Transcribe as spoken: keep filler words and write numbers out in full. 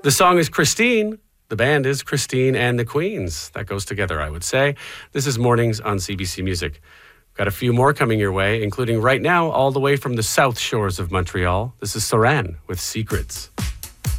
The song is Christine. The band is Christine and the Queens. That goes together, I would say. This is Mornings on C B C Music. Got a few more coming your way, including right now, all the way from the south shores of Montreal. This is Soran with Secrets.